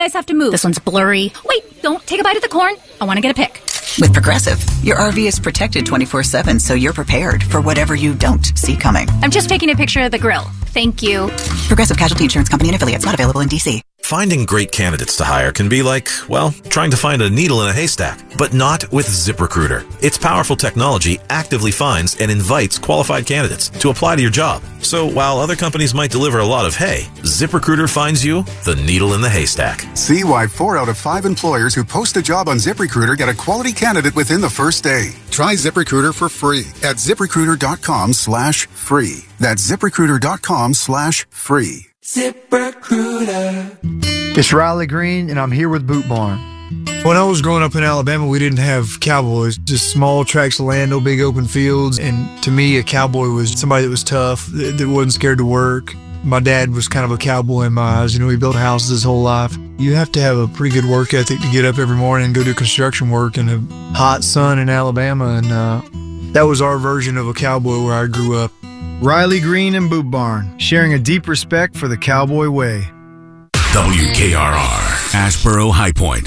guys have to move. This one's blurry. Wait, don't take a bite of the corn. I want to get a pic. With Progressive, your RV is protected 24/7, so you're prepared for whatever you don't see coming. I'm just taking a picture of the grill. Thank you. Progressive Casualty Insurance Company and affiliates, not available in D.C. Finding great candidates to hire can be like, well, trying to find a needle in a haystack, but not with ZipRecruiter. Its powerful technology actively finds and invites qualified candidates to apply to your job. So while other companies might deliver a lot of hay, ZipRecruiter finds you the needle in the haystack. See why 4 out of 5 employers who post a job on ZipRecruiter get a quality candidate within the first day. Try ZipRecruiter for free at ZipRecruiter.com/free. That's ZipRecruiter.com/free. ZipRecruiter. It's Riley Green, and I'm here with Boot Barn. When I was growing up in Alabama, we didn't have cowboys, just small tracts of land, no big open fields. And to me, a cowboy was somebody that was tough, that wasn't scared to work. My dad was kind of a cowboy in my eyes. You know, he built houses his whole life. You have to have a pretty good work ethic to get up every morning and go do construction work in a hot sun in Alabama. And that was our version of a cowboy where I grew up. Riley Green and Boot Barn, sharing a deep respect for the cowboy way. WKRR, Asheboro High Point.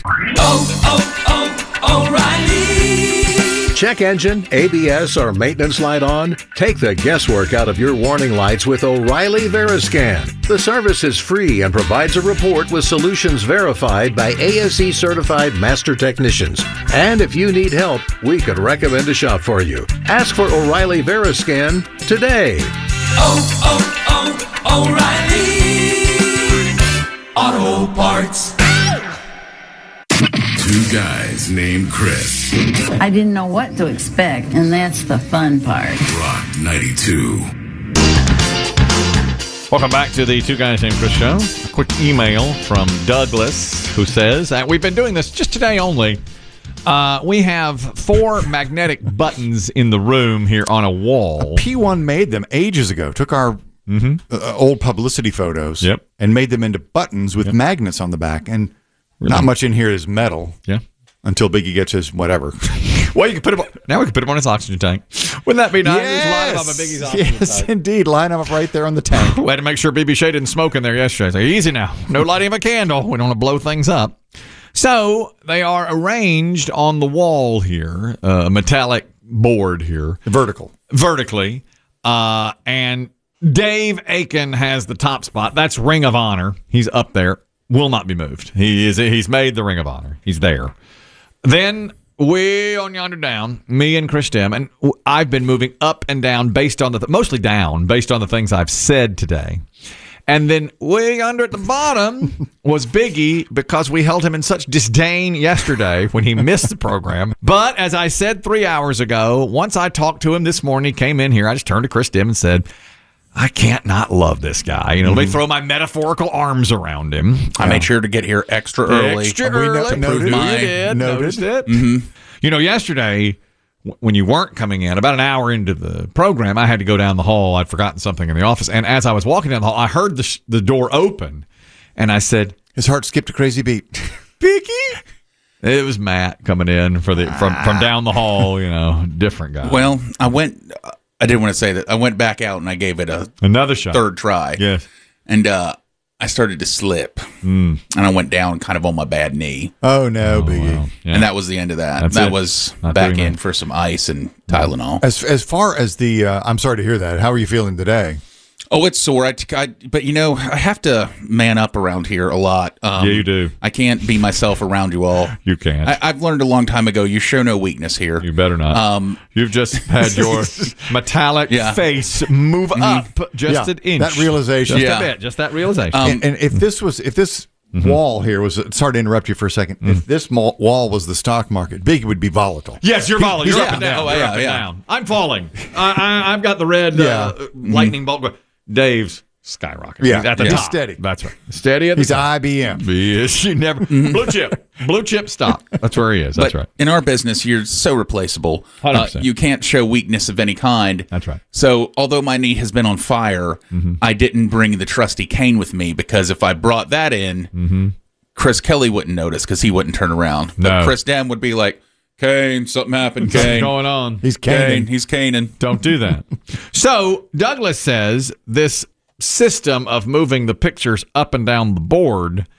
O'Reilly. Check engine, ABS, or maintenance light on? Take the guesswork out of your warning lights with O'Reilly Veriscan. The service is free and provides a report with solutions verified by ASE certified master technicians. And if you need help, we could recommend a shop for you. Ask for O'Reilly Veriscan today. O'Reilly Auto Parts. Two guys named Chris. I didn't know what to expect, and that's the fun part. Rock 92. Welcome back to the Two Guys Named Chris show. A quick email from Douglas, who says, we've been doing this just today only. We have 4 magnetic buttons in the room here on a wall. P1 made them ages ago. Took our old publicity photos and made them into buttons with magnets on the back. And not much in here is metal. Yeah. Until Biggie gets his whatever. Well, you can put him on, now we can put him on his oxygen tank. Wouldn't that be nice? Just line him up on Biggie's oxygen tank. Yes, indeed. Line him up right there on the tank. We had to make sure BB Shea didn't smoke in there yesterday. So easy now. No lighting of a candle. We don't want to blow things up. So they are arranged on the wall here, a metallic board here. Vertically. And Dave Aiken has the top spot. That's Ring of Honor. He's up there. Will not be moved. He's made the Ring of Honor. He's there. Then way on yonder down, me and Chris Dem, and I've been moving up and down based on mostly down based on the things I've said today. And then way under at the bottom was Biggie, because we held him in such disdain yesterday when he missed the program. But as I said 3 hours ago, once I talked to him this morning, he came in here, I just turned to Chris Dem and said, I can't not love this guy. You know, let me throw my metaphorical arms around him. I made sure to get here extra early. Noticed it. You know, yesterday, when you weren't coming in, about an hour into the program, I had to go down the hall. I'd forgotten something in the office. And as I was walking down the hall, I heard the door open. And I said, his heart skipped a crazy beat. Biggie? It was Matt coming in from down the hall, you know, different guy. Well, I didn't want to say that. I went back out and I gave it another shot, third try. Yes, and I started to slip, and I went down kind of on my bad knee. Oh no, Biggie! Wow. Yeah. And that was the end of that. That was back in for some ice and Tylenol. As far as the, I'm sorry to hear that. How are you feeling today? Oh, it's sore. But, you know, I have to man up around here a lot. Yeah, you do. I can't be myself around you all. You can't. I've learned a long time ago, you show no weakness here. You better not. You've just had your metallic face move up just an inch. That realization. Just a bit. Just that realization. And if this wall here was, sorry to interrupt you for a second, if this wall was the stock market, Biggie would be volatile. Yes, you're volatile. You're up and down. You're up and down. I'm falling. I've got the red lightning bolt. Dave's skyrocketing. Yeah, at the top. Steady. That's right. Steady at the top. He's IBM. He is. She never. Blue chip stock. That's where he is. That's right. In our business, you're so replaceable. 100%. You can't show weakness of any kind. That's right. So, although my knee has been on fire, I didn't bring the trusty cane with me, because if I brought that in, Chris Kelly wouldn't notice, because he wouldn't turn around. But Chris Dem would be like, Kane, something happened, Kane. What's going on? He's caning. He's caning. Don't do that. So Douglas says this system of moving the pictures up and down the board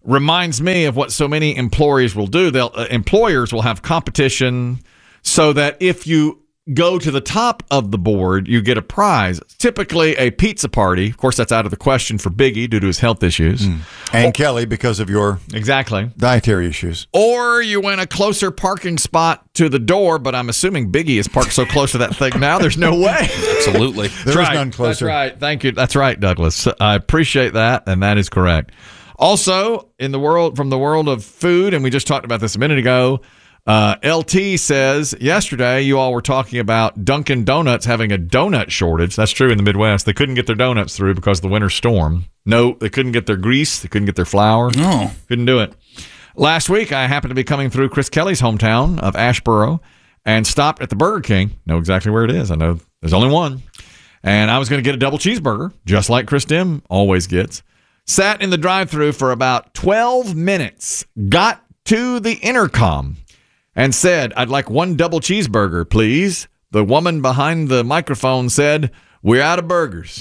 reminds me of what so many employers will do. Employers will have competition so that if you go to the top of the board, you get a prize. Typically a pizza party. Of course, that's out of the question for Biggie due to his health issues. And Kelly, because of your dietary issues. Or you win a closer parking spot to the door, but I'm assuming Biggie is parked so close to that thing now, there's no way. Absolutely. There's none closer. That's right. Thank you. That's right, Douglas. I appreciate that, and that is correct. Also, from the world of food, and we just talked about this a minute ago, LT says, yesterday you all were talking about Dunkin' Donuts having a donut shortage. That's true in the Midwest. They couldn't get their donuts through because of the winter storm. No, they couldn't get their grease. They couldn't get their flour. No. Couldn't do it. Last week, I happened to be coming through Chris Kelly's hometown of Asheboro and stopped at the Burger King. Know exactly where it is. I know there's only one. And I was going to get a double cheeseburger, just like Chris Dim always gets. Sat in the drive-thru for about 12 minutes. Got to the intercom and said, I'd like one double cheeseburger, please. The woman behind the microphone said, we're out of burgers.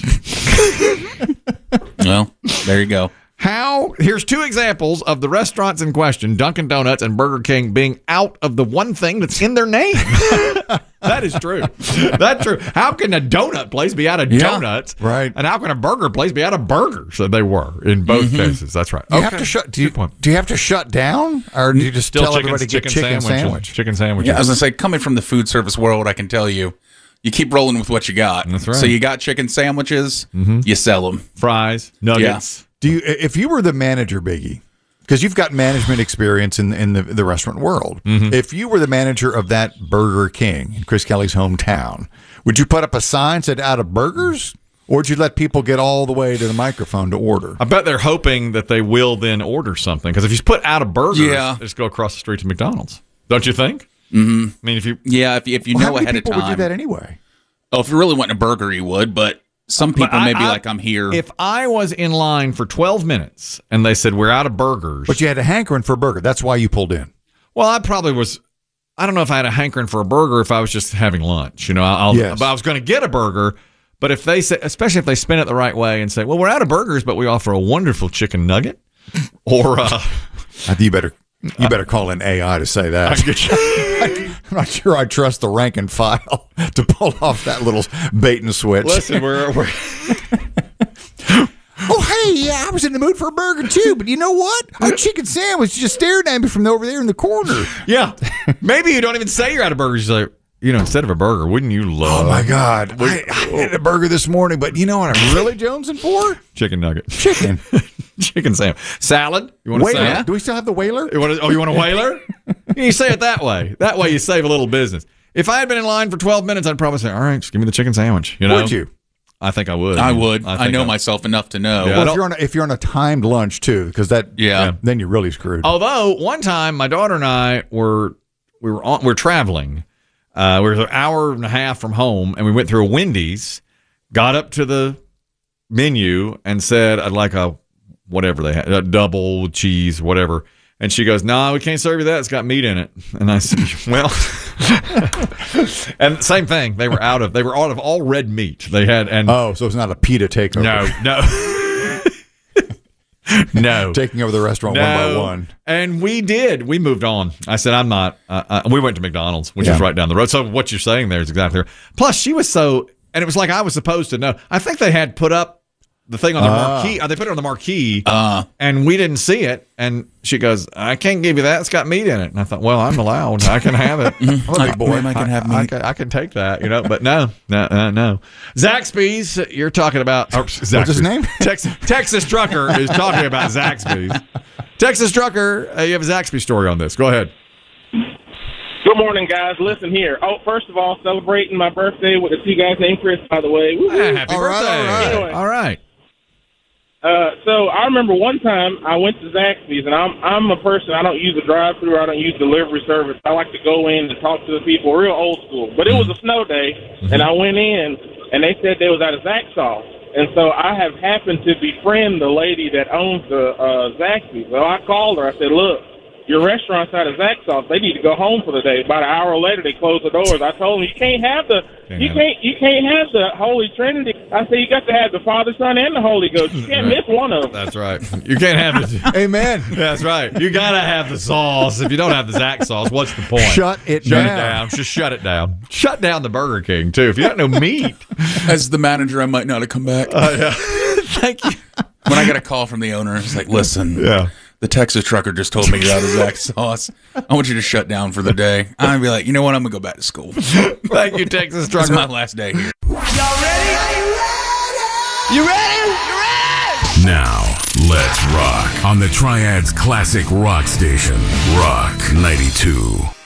Well, there you go. Here's two examples of the restaurants in question, Dunkin' Donuts and Burger King, being out of the one thing that's in their name. That is true. That's true. How can a donut place be out of donuts? Right. And how can a burger place be out of burgers? So they were in both cases. That's right. Do you have to shut? Do you have to shut down, or do you just tell everybody to get chicken sandwich? Chicken sandwich. Yeah, I was gonna say, coming from the food service world, I can tell you, you keep rolling with what you got. That's right. So you got chicken sandwiches, you sell them, fries, nuggets. Yeah. If you were the manager, Biggie, because you've got management experience in the restaurant world, if you were the manager of that Burger King in Chris Kelly's hometown, would you put up a sign that said out of burgers? Or would you let people get all the way to the microphone to order? I bet they're hoping that they will then order something. Because if you put out of burgers, just go across the street to McDonald's. Don't you think? Mm-hmm. I mean, if you know ahead of time. Would do that anyway? Oh, if you really want a burger, you would. But some people may be like, I'm here. If I was in line for 12 minutes and they said, we're out of burgers. But you had a hankering for a burger. That's why you pulled in. Well, I probably was. I don't know if I had a hankering for a burger if I was just having lunch. You know, but I was going to get a burger. But if they say, especially if they spin it the right way and say, well, we're out of burgers, but we offer a wonderful chicken nugget. Or I think you better call in AI to say that. I'm not sure I trust the rank and file to pull off that little bait and switch. Listen, we're oh, hey, yeah, I was in the mood for a burger too, but you know what? A chicken sandwich just stared at me from over there in the corner. Yeah. Maybe you don't even say you're out of burgers. You're like, instead of a burger, wouldn't you love? Oh, my God. I had a burger this morning, but you know what I'm really jonesing for? Chicken nugget. Chicken sandwich. Salad? You want a salad? Do we still have the whaler? You want a whaler? You say it that way. That way you save a little business. If I had been in line for 12 minutes, I'd probably say, all right, just give me the chicken sandwich. Would you? I think I would. I would. I know myself enough to know. Yeah, well, if you're on a timed lunch too, because then you're really screwed. Although one time my daughter and I were traveling. We were an hour and a half from home, and we went through a Wendy's, got up to the menu, and said, I'd like a whatever they had, a double cheese, whatever. And she goes, no, we can't serve you that. It's got meat in it. And I said, well, and same thing. They were out of all red meat. They had, so it's not a PETA takeover. No. Taking over the restaurant one by one. And we did. We moved on. I said, I'm not. We went to McDonald's, which is right down the road. So what you're saying there is exactly right. Plus, she was and it was like I was supposed to know. I think they had put up the thing on the marquee. They put it on the marquee, and we didn't see it. And she goes, I can't give you that. It's got meat in it. And I thought, well, I'm allowed. I can have it. I'm a big boy. I can have meat. I can take that, but no. Zaxby's, you're talking about. What's his name? Texas Trucker is talking about Zaxby's. Texas Trucker, you have a Zaxby story on this. Go ahead. Good morning, guys. Listen here. Oh, first of all, celebrating my birthday with the two guys named Chris, by the way. Happy birthday. Anyway. All right. So I remember one time I went to Zaxby's, and I'm a person, I don't use the drive-thru, I don't use delivery service. I like to go in and talk to the people, real old school. But it was a snow day, and I went in, and they said they was out of Zax sauce. And so I have happened to befriend the lady that owns the Zaxby's. So I called her. I said, look, your restaurant's out of Zach sauce. They need to go home for the day. About an hour later, they close the doors. I told them you can't have the Holy Trinity. I said you got to have the Father, Son, and the Holy Ghost. You can't miss one of them. That's right. You can't have it. Amen. That's right. You gotta have the sauce. If you don't have the Zach sauce, what's the point? Shut it down. Just shut it down. Shut down the Burger King too. If you got no meat, as the manager, I might not have come back. Yeah. Thank you. When I got a call from the owner, it's like, listen, yeah. The Texas trucker just told me you're out of Zach sauce. I want you to shut down for the day. I'm going to be like, you know what? I'm going to go back to school. Thank you, Texas trucker. It's my last day here. Y'all ready? Are you ready? You ready? You ready? Now, let's rock on the Triad's classic rock station, Rock 92.